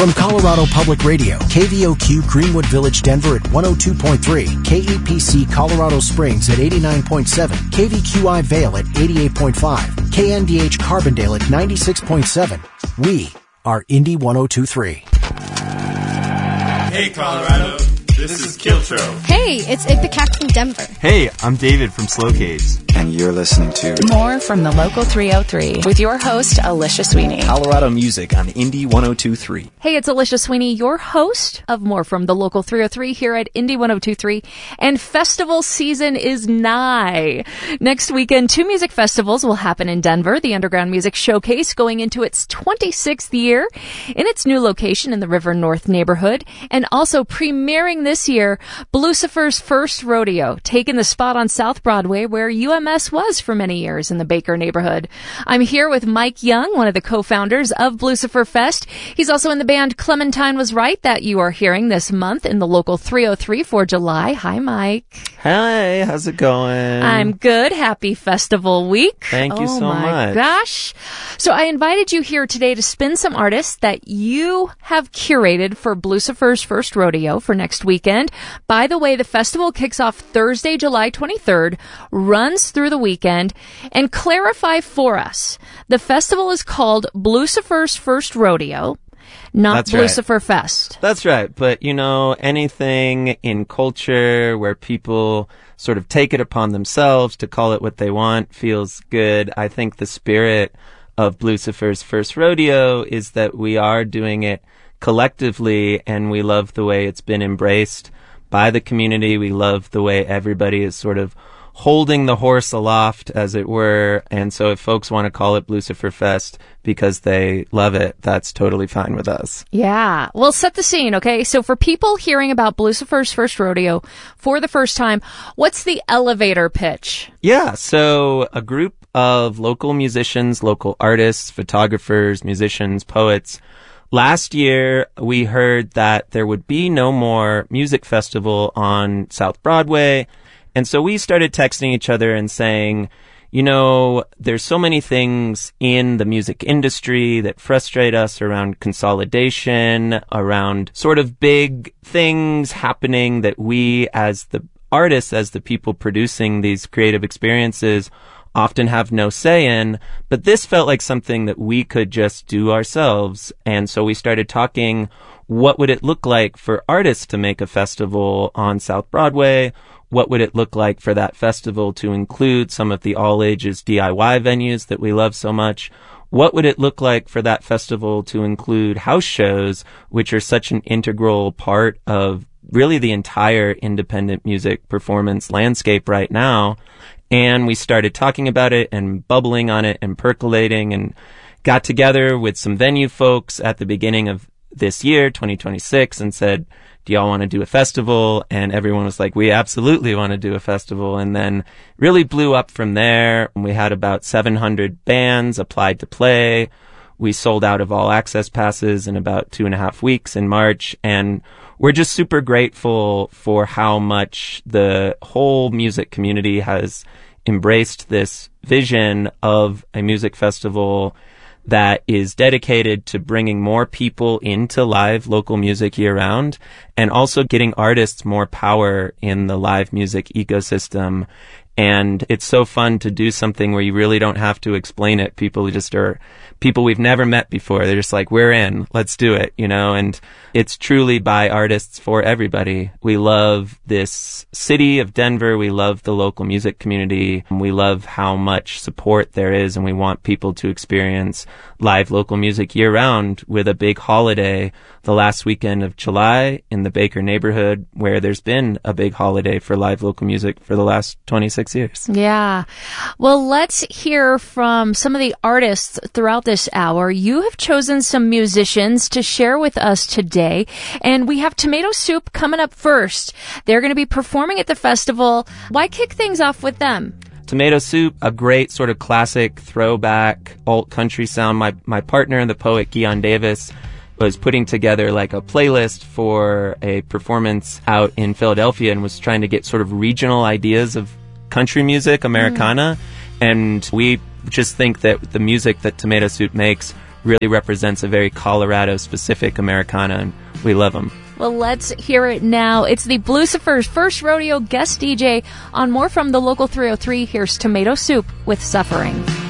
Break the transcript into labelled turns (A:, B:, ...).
A: From Colorado Public Radio, KVOQ Greenwood Village, Denver at 102.3, KEPC Colorado Springs at 89.7, KVQI Vail at 88.5, KNDH Carbondale at 96.7. We are Indy 102.3.
B: Hey, Colorado. This is Kiltro.
C: Hey, it's Ipecac from Denver.
D: Hey, I'm David from Slow Caves.
E: And you're listening to
F: More from the Local 303 with your host, Alicia Sweeney.
D: Colorado music on Indy 102.3.
G: Hey, it's Alicia Sweeney, your host of More from the Local 303 here at Indy 102.3. And festival season is nigh. Next weekend, 2 music festivals will happen in Denver. The Underground Music Showcase going into its 26th year in its new location in the River North neighborhood. And also premiering this year, Blucifer's First Rodeo, taking the spot on South Broadway where UMS was for many years in the Baker neighborhood. I'm here with Mike Young, one of the co-founders of Blucifer Fest. He's also in the band Clementine Was Right that you are hearing this month in the Local 303 for July. Hi, Mike.
D: Hey, how's it going?
G: I'm good. Happy festival week.
D: Thank you so much.
G: Oh my gosh. So I invited you here today to spin some artists that you have curated for Blucifer's First Rodeo for next weekend. By the way, the festival kicks off Thursday, July 23rd, runs through the weekend, and clarify for us. The festival is called Blucifer's First Rodeo, not Blucifer Fest.
D: That's right. But, you know, anything in culture where people sort of take it upon themselves to call it what they want feels good. I think the spirit of Blucifer's First Rodeo is that we are doing it collectively, and we love the way it's been embraced by the community. We love the way everybody is sort of holding the horse aloft, as it were. And so if folks want to call it Blucifer Fest because they love it, that's totally fine with us.
G: Yeah. Well, set the scene, okay? So for people hearing about Blucifer's First Rodeo for the first time, what's the elevator pitch?
D: Yeah. So a group of local musicians, local artists, photographers, musicians, poets. Last year, we heard that there would be no more music festival on South Broadway. And so we started texting each other and saying, you know, there's so many things in the music industry that frustrate us around consolidation, around sort of big things happening that we as the artists, as the people producing these creative experiences, often have no say in. But this felt like something that we could just do ourselves. And so we started talking, what would it look like for artists to make a festival on South Broadway? What would it look like for that festival to include some of the all-ages DIY venues that we love so much? What would it look like for that festival to include house shows, which are such an integral part of really the entire independent music performance landscape right now? And we started talking about it and bubbling on it and percolating, and got together with some venue folks at the beginning of this year, 2026, and said, do y'all want to do a festival? And everyone was like, we absolutely want to do a festival. And then really blew up from there. We had about 700 bands applied to play. We sold out of all access passes in about 2.5 weeks in March. And we're just super grateful for how much the whole music community has embraced this vision of a music festival that is dedicated to bringing more people into live local music year-round, and also getting artists more power in the live music ecosystem. And it's so fun to do something where you really don't have to explain it. People just are people we've never met before. They're just like, we're in, let's do it, you know? And it's truly by artists for everybody. We love this city of Denver. We love the local music community. We love how much support there is, and we want people to experience live local music year round with a big holiday the last weekend of July in the Baker neighborhood, where there's been a big holiday for live local music for the last 26 years.
G: Yeah. Well, let's hear from some of the artists throughout this hour. You have chosen some musicians to share with us today, and we have Tomato Soup coming up first. They're going to be performing at the festival. Why kick things off with them?
D: Tomato Soup, a great sort of classic throwback alt country sound. My partner, the poet Guion Davis, was putting together like a playlist for a performance out in Philadelphia and was trying to get sort of regional ideas of country music, Americana. And we just think that the music that Tomato Soup makes really represents a very Colorado-specific Americana, and we love them.
G: Well, let's hear it now. It's the Blucifer's first rodeo guest DJ on More from the Local 303. Here's Tomato Soup with Suffering.